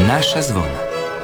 Naša zvona.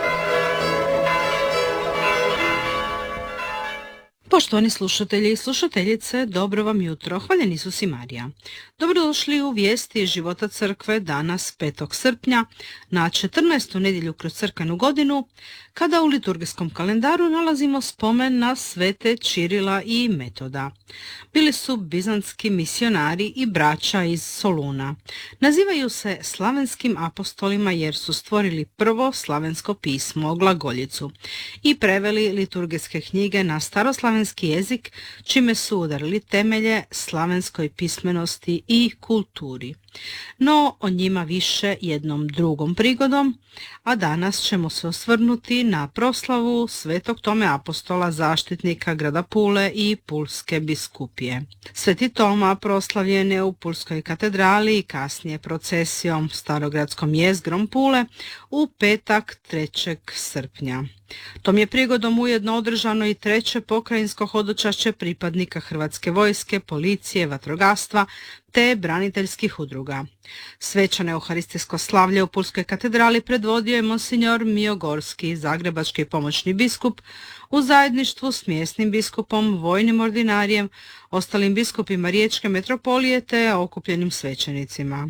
Poštovani slušatelji i slušateljice, dobro vam jutro. Hvaljeni Isus i Marija. Dobrodošli u vijesti života crkve danas 5. srpnja na 14. nedjelju kroz crkvenu godinu, kada u liturgijskom kalendaru nalazimo spomen na svete Čirila i Metoda. Bili su bizantski misionari i braća iz Soluna. Nazivaju se slavenskim apostolima jer su stvorili prvo slavensko pismo, glagoljicu, i preveli liturgijske knjige na staroslavenski jezik, čime su udarili temelje slavenskoj pismenosti i kulturi. No, o njima više jednom drugom prigodom, a danas ćemo se osvrnuti na proslavu Svetog Tome apostola, zaštitnika grada Pule i Pulske biskupije. Sveti Toma proslavljen je u Pulskoj katedrali i kasnije procesijom starogradskom jezgrom Pule u petak 3. srpnja. Tom je prigodom ujedno održano i 3. pokrajinsko hodočašće pripadnika Hrvatske vojske, policije, vatrogastva te braniteljskih udruga. Svečano euharistijsko slavlje u Pulskoj katedrali predvodio je monsignor Miogorski, zagrebački pomoćni biskup, u zajedništvu s mjesnim biskupom, vojnim ordinarijem, ostalim biskupima Riječke metropolije te okupljenim svećenicima.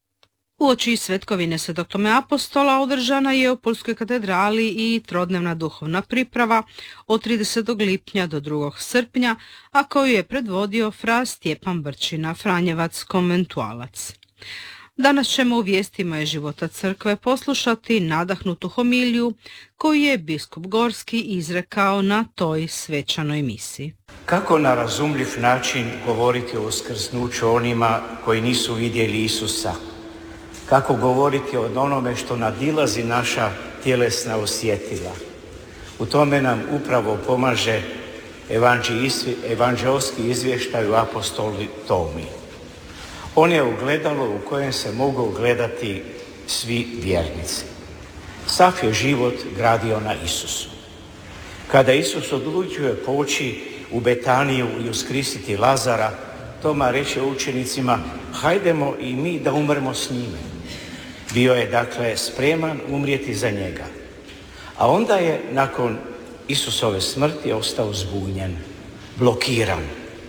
Uoči svetkovine Svetog Tome apostola održana je u Pulskoj katedrali i trodnevna duhovna priprava od 30. lipnja do 2. srpnja, a koju je predvodio fra Stjepan Brčina, franjevac konventualac. Danas ćemo u vijestima iz života crkve poslušati nadahnutu homiliju koju je biskup Gorski izrekao na toj svečanoj misi. Kako na razumljiv način govoriti o uskrsnuću onima koji nisu vidjeli Isusa? Kako govoriti o onome što nadilazi naša tjelesna osjetila? U tome nam upravo pomaže evanđeoski izvještaj u apostoli Tomi. On je ogledalo u kojem se mogu ogledati svi vjernici. Sav je život gradio na Isusu. Kada Isus odlučuje poći u Betaniju i uskrisiti Lazara, Toma reče učenicima: hajdemo i mi da umremo s njime. Bio je dakle spreman umrijeti za njega. A onda je nakon Isusove smrti ostao zbunjen, blokiran.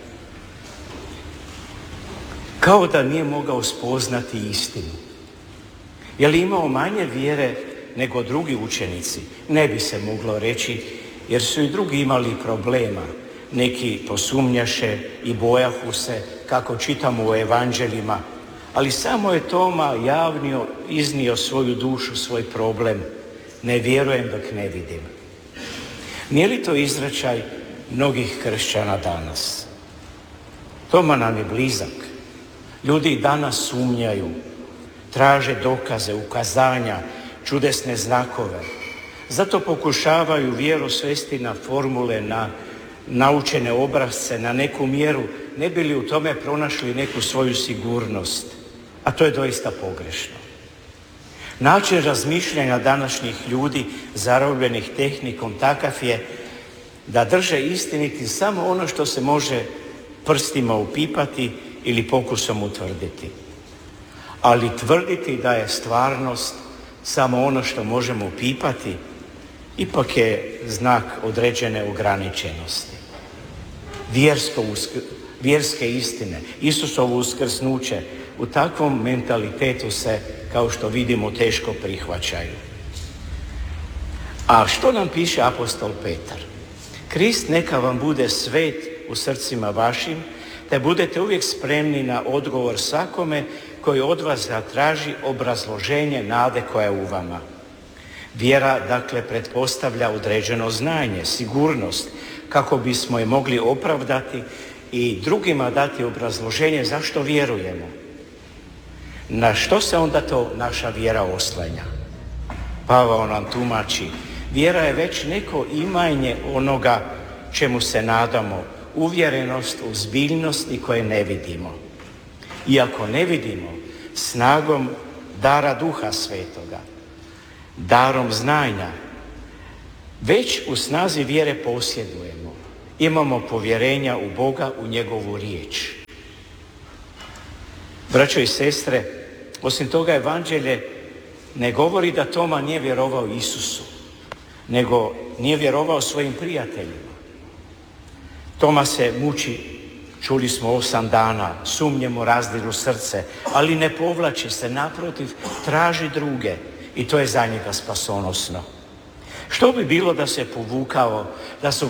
Kao da nije mogao spoznati istinu. Je li imao manje vjere nego drugi učenici? Ne bi se moglo reći, jer su i drugi imali problema. Neki posumnjaše i bojahu se, kako čitamo u evanđeljima, ali samo je Toma javno iznio svoju dušu, svoj problem. Ne vjerujem dok ne vidim. Nije li to izrečaj mnogih kršćana danas? Toma nam je blizak. Ljudi danas sumnjaju, traže dokaze, ukazanja, čudesne znakove. Zato pokušavaju vjeru svesti na formule, na naučene obrasce, na neku mjeru, ne bi li u tome pronašli neku svoju sigurnost. A to je doista pogrešno. Način razmišljanja današnjih ljudi zarobljenih tehnikom takav je da drže istiniti samo ono što se može prstima upipati ili pokusom utvrditi. Ali tvrditi da je stvarnost samo ono što možemo upipati ipak je znak određene ograničenosti. Vjerske istine, Isusovo uskrsnuće, u takvom mentalitetu se, kao što vidimo, teško prihvaćaju. A što nam piše apostol Petar? Krist neka vam bude svet u srcima vašim, te budete uvijek spremni na odgovor svakome koji od vas zatraži obrazloženje nade koja je u vama. Vjera, dakle, pretpostavlja određeno znanje, sigurnost, kako bismo je mogli opravdati i drugima dati obrazloženje zašto vjerujemo. Na što se onda to naša vjera oslanja? Pavao nam tumači: vjera je već neko imanje onoga čemu se nadamo, uvjerenost u zbiljnosti koje ne vidimo. Iako ne vidimo, snagom dara Duha Svetoga, darom znanja, već u snazi vjere posjedujemo. Imamo povjerenja u Boga, u njegovu riječ. Braćo i sestre, osim toga evanđelje ne govori da Toma nije vjerovao Isusu, nego nije vjerovao svojim prijateljima. Toma se muči, čuli smo, 8 dana, sumnje mu razdiru srce, ali ne povlači se, naprotiv, traži druge i to je za njega spasonosno. Što bi bilo da se povukao, da su